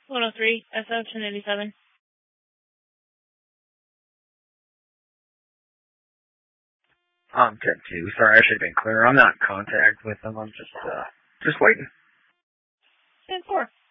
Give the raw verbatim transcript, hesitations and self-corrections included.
one oh three, S O ten eighty-seven. I'm ten two. Sorry, I should have been clear. I'm not in contact with them. I'm just, uh, just waiting. ten four.